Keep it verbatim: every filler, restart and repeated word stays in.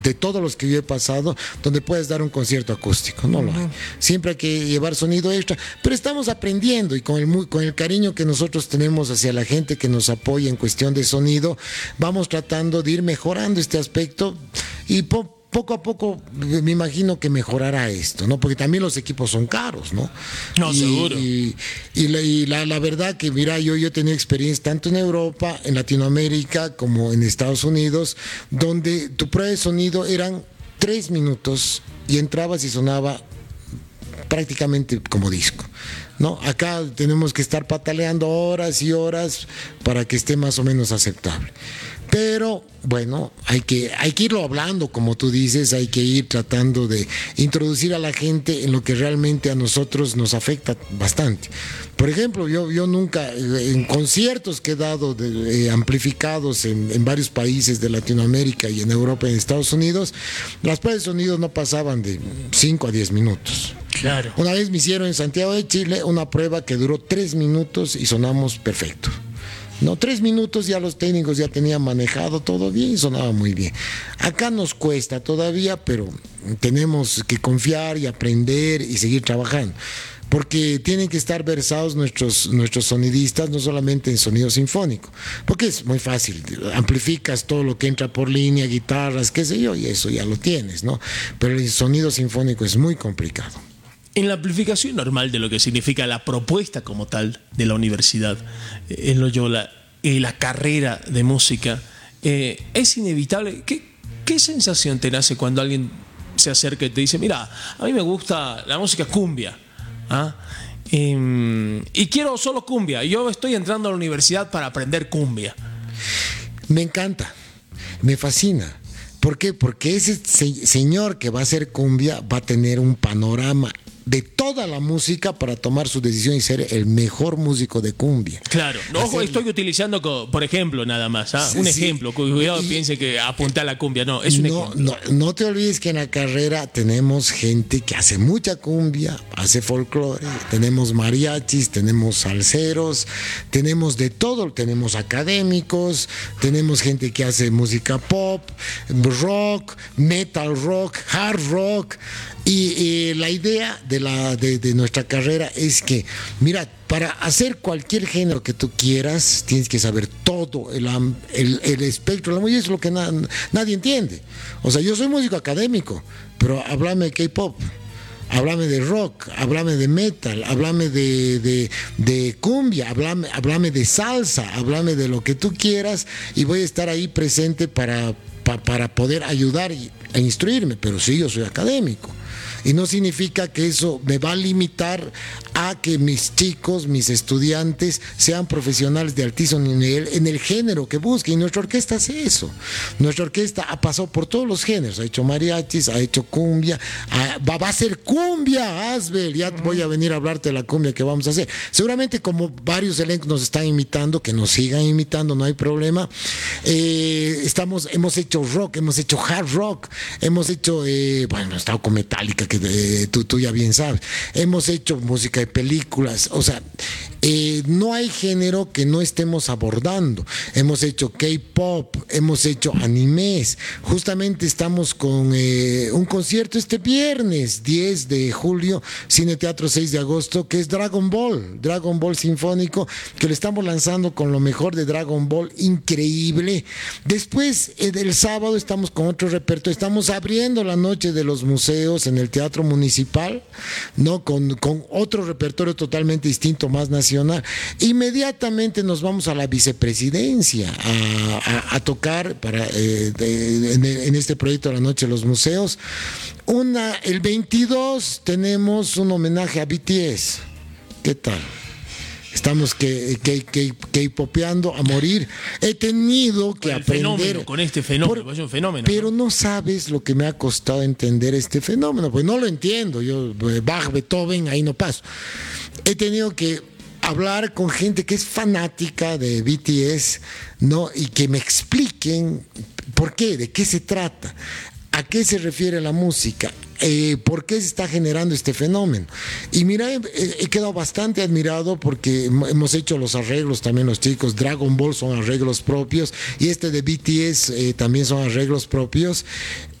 de todos los que yo he pasado, donde puedes dar un concierto acústico, no lo hay. Siempre hay que llevar sonido extra, pero estamos aprendiendo y con el, con el cariño que nosotros tenemos hacia la gente que nos apoya en cuestión de sonido, vamos tratando de ir mejorando este aspecto y po poco a poco me imagino que mejorará esto, ¿no? Porque también los equipos son caros, ¿no? No, y, seguro. Y, y, la, y la, la verdad que, mira, yo, yo he tenido experiencia tanto en Europa, en Latinoamérica, como en Estados Unidos, donde tu prueba de sonido eran tres minutos y entrabas y sonaba prácticamente como disco, ¿no? Acá tenemos que estar pataleando horas y horas para que esté más o menos aceptable. Pero bueno, hay que, hay que irlo hablando, como tú dices, hay que ir tratando de introducir a la gente en lo que realmente a nosotros nos afecta bastante. Por ejemplo, yo, yo nunca, en conciertos que he dado de, eh, amplificados en, en varios países de Latinoamérica y en Europa y en Estados Unidos, las pruebas de sonido no pasaban de cinco a diez minutos. Claro. Una vez me hicieron en Santiago de Chile una prueba que duró tres minutos y sonamos perfecto. No, tres minutos ya los técnicos ya tenían manejado todo bien y sonaba muy bien. Acá nos cuesta todavía, pero tenemos que confiar y aprender y seguir trabajando. Porque tienen que estar versados nuestros, nuestros sonidistas, no solamente en sonido sinfónico. Porque es muy fácil, amplificas todo lo que entra por línea, guitarras, qué sé yo, y eso ya lo tienes, ¿no? Pero el sonido sinfónico es muy complicado. En la amplificación normal de lo que significa la propuesta como tal de la universidad, en Loyola, y la carrera de música, eh, es inevitable. ¿Qué, ¿Qué sensación te nace cuando alguien se acerca y te dice, mira, a mí me gusta la música cumbia, ¿ah? eh, y quiero solo cumbia, yo estoy entrando a la universidad para aprender cumbia? Me encanta, me fascina. ¿Por qué? Porque ese se señor que va a hacer cumbia va a tener un panorama de toda la música para tomar su decisión y ser el mejor músico de cumbia. Claro, no, ojo, Hacer... estoy utilizando, por ejemplo, nada más, ¿ah? un sí, ejemplo, cuidado, y... piense que apunta a la cumbia, no, es un no, ejemplo. No, no te olvides que en la carrera tenemos gente que hace mucha cumbia, hace folclore, tenemos mariachis, tenemos salseros, tenemos de todo, tenemos académicos, tenemos gente que hace música pop, rock, metal rock, hard rock. Y eh, la idea de, la, de, de nuestra carrera es que, mira, para hacer cualquier género que tú quieras, tienes que saber todo el, el, el espectro. La música es lo que na, nadie entiende. O sea, yo soy músico académico, pero háblame de K-pop, háblame de rock, háblame de metal, háblame de, de, de cumbia, háblame, háblame de salsa, háblame de lo que tú quieras y voy a estar ahí presente para, para, para poder ayudar e instruirme. Pero sí, yo soy académico. Y no significa que eso me va a limitar a que mis chicos, mis estudiantes sean profesionales de altísimo nivel en el género que busquen. Y nuestra orquesta hace eso. Nuestra orquesta ha pasado por todos los géneros, ha hecho mariachis, ha hecho cumbia, ha, va, va a hacer cumbia, Asbel, ya voy a venir a hablarte de la cumbia que vamos a hacer. Seguramente como varios elencos nos están imitando, que nos sigan imitando, no hay problema. Eh, estamos, hemos hecho rock, hemos hecho hard rock, hemos hecho, eh, bueno, hemos estado con Metallica, que eh, tú, tú ya bien sabes, hemos hecho música de películas, o sea, eh, no hay género que no estemos abordando. Hemos hecho K-pop, hemos hecho animes, justamente estamos con eh, un concierto este viernes diez de julio, Cine Teatro seis de agosto, que es Dragon Ball, Dragon Ball Sinfónico, que lo estamos lanzando con lo mejor de Dragon Ball, increíble. Después, eh, del sábado estamos con otro repertorio, estamos abriendo la noche de los museos en el Teatro Municipal, ¿no? Con, con otro repertorio totalmente distinto, más nacional. Inmediatamente nos vamos a la vicepresidencia a, a, a tocar para, eh, de, en, en este proyecto de la Noche de los Museos. Una, el veintidós tenemos un homenaje a B T S. ¿Qué tal? Estamos que, que, que, que hipopeando a morir. He tenido que aprender fenómeno, con este fenómeno, por, es un fenómeno. Pero ¿no? no sabes lo que me ha costado entender este fenómeno, pues no lo entiendo. Yo, Bach, Beethoven, ahí no paso. He tenido que hablar con gente que es fanática de B T S, ¿no? Y que me expliquen por qué, de qué se trata, a qué se refiere la música. Eh, ¿Por qué se está generando este fenómeno? Y mira, he, he quedado bastante admirado porque hemos hecho los arreglos también los chicos. Dragon Ball son arreglos propios y este de B T S eh, también son arreglos propios.